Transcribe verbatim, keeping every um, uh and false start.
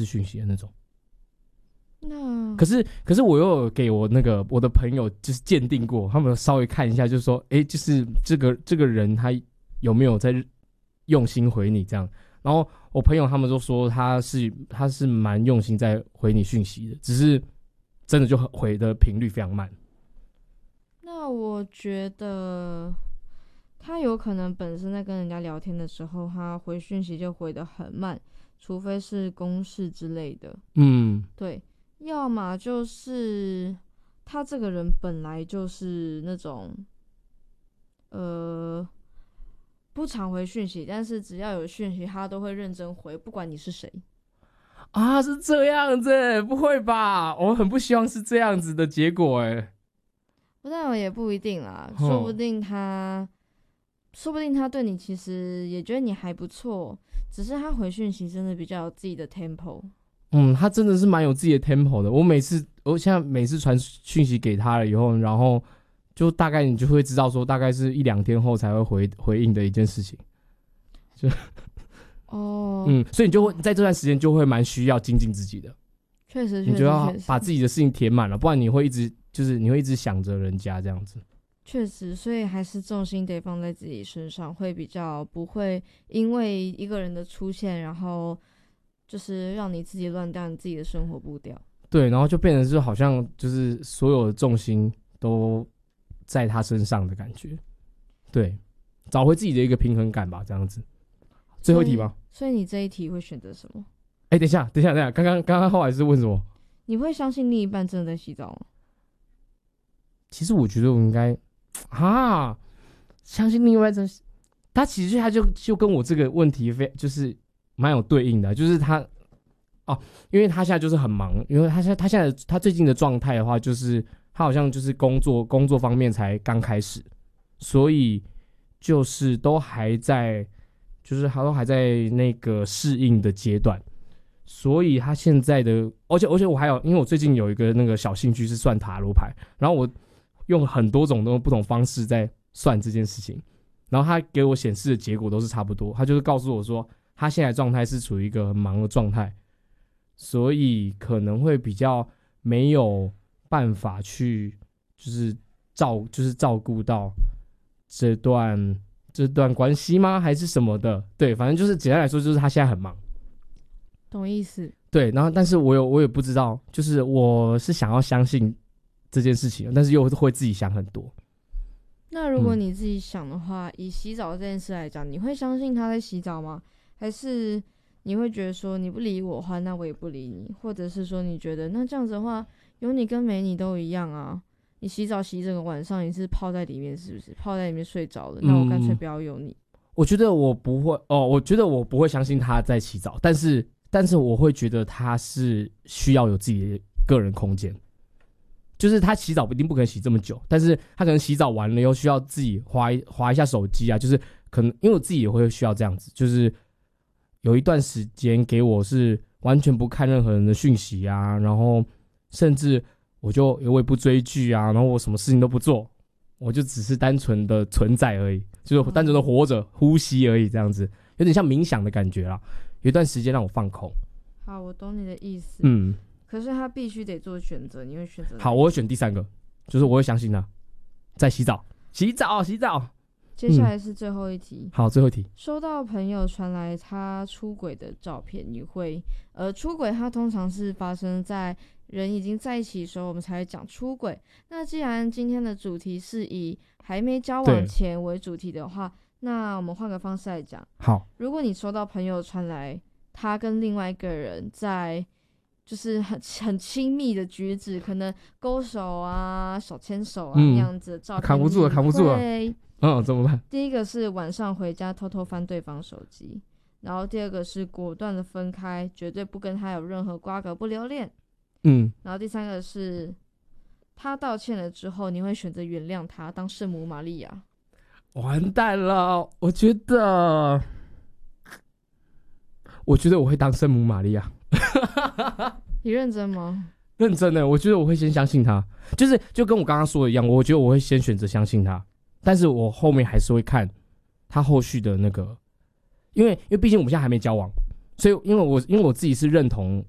次讯息的那种。 那可是可是我又有给我那个我的朋友就是鉴定过，他们稍微看一下，就是说，哎、欸，就是这个这个人他有没有在用心回你这样。然后我朋友他们都说他是他是蛮用心在回你讯息的，只是真的就回的频率非常慢。 那我觉得他有可能本身在跟人家聊天的时候，他回讯息就回得很慢，除非是公事之类的。 嗯， 对，要么就是他这个人本来就是那种，呃。不常回讯息，但是只要有讯息，他都会认真回，不管你是谁。 啊，是这样子？不会吧？我很不希望是这样子的结果哎。 但也不一定啦，说不定他，说不定他对你其实也觉得你还不错，只是他回讯息真的比较有自己的 tempo。 嗯，他真的是蛮有自己的 tempo 的。我每次，我现在每次传讯息给他了以后，然后。就大概你就会知道说，大概是一两天后才会回回应的一件事情，就哦， 嗯，所以你就会在这段时间就会蛮需要精进自己的， 确实， 你就要把自己的事情填满了，不然你会一直就是你会一直想着人家这样子。 确实，所以还是重心得放在自己身上，会比较不会因为一个人的出现，然后就是让你自己乱掉你自己的生活步调。 对，然后就变成是好像就是所有的重心都。在他身上的感觉，对，找回自己的一个平衡感吧，这样子。最后一题吗？ 所以你这一题会选择什么？ 哎、欸，等一下，等一下，等一下，刚刚刚刚后来是问什么？ 你会相信另一半真的在洗澡吗？ 其实我觉得我应该啊，相信另一半真的，他其实他就就跟我这个问题非就是蛮有对应的，就是他哦，因为他现在就是很忙，因为他现在他现在他最近的状态的话就是。他好像就是工作工作方面才刚开始，所以就是都还在，就是他都还在那个适应的阶段，所以他现在的，而且而且我还有，因为我最近有一个那个小兴趣是算塔罗牌，然后我用很多种的不同方式在算这件事情，然后他给我显示的结果都是差不多，他就是告诉我说他现在状态是处于一个很忙的状态，所以可能会比较没有。办法去就是照就是照顾到这段这段关系吗？还是什么的？对，反正就是简单来说，就是他现在很忙， 懂意思？ 对，然后但是我有我也不知道，就是我是想要相信这件事情，但是又会自己想很多。 那如果你自己想的话，嗯、以洗澡这件事来讲，你会相信他在洗澡吗？还是你会觉得说你不理我的话，那我也不理你，或者是说你觉得那这样子的话？有你跟没你都一样啊！你洗澡洗整个晚上，你是泡在里面是不是？泡在里面睡着了，那我干脆不要有你。 嗯、我觉得我不会哦，我觉得我不会相信他在洗澡，但是但是我会觉得他是需要有自己的个人空间，就是他洗澡一定不可能洗这么久，但是他可能洗澡完了又需要自己滑滑一下手机啊，就是可能因为我自己也会需要这样子，就是有一段时间给我是完全不看任何人的讯息啊，然后。甚至我就我也不追剧啊，然后我什么事情都不做，我就只是单纯的存在而已，就是单纯的活着、呼吸而已，这样子有点像冥想的感觉啦。有一段时间让我放空。 好，我懂你的意思。 嗯， 可是他必须得做选择，你会选择？ 好，我会选第三个，就是我会相信他在洗澡，洗澡，洗澡。 接下来是最后一题、 嗯、好，最后一题。 收到朋友传来他出轨的照片，你会呃出轨它通常是发生在人已经在一起的时候我们才会讲出轨。那既然今天的主题是以还没交往前为主题的话，那我们换个方式来讲。 好， 如果你收到朋友传来他跟另外一个人在就是很很亲密的举止，可能勾手啊、手牵手啊、嗯、那样子的照片， 扛不住了，扛不住了。嗯，怎么办？ 第一个是晚上回家偷偷翻对方手机，然后第二个是果断的分开，绝对不跟他有任何瓜葛，不留恋。 嗯， 然后第三个是他道歉了之后，你会选择原谅他，当圣母玛利亚。 完蛋了，我觉得，我觉得我会当圣母玛利亚。 你认真吗？ 认真的，我觉得我会先相信他，就是就跟我刚刚说的一样，我觉得我会先选择相信他。但是我后面还是会看他后续的那个，因为因为毕竟我们现在还没交往，所以因为我因为我自己是认同